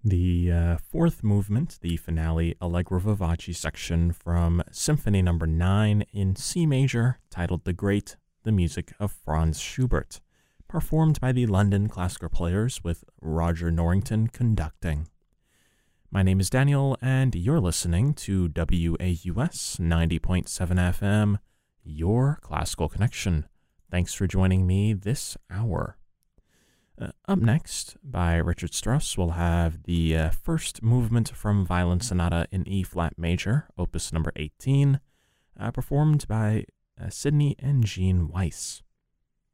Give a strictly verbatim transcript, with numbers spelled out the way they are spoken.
The uh, fourth movement, the finale Allegro vivace section from Symphony Number nine in C major, titled The Great, the music of Franz Schubert, performed by the London Classical Players with Roger Norrington conducting. My name is Daniel, and you're listening to W A U S ninety point seven F M, your classical connection. Thanks for joining me this hour. Uh, up next, by Richard Strauss, we'll have the uh, first movement from Violin Sonata in E-flat major, opus number eighteen, uh, performed by uh, Sidney and Jean Weiss.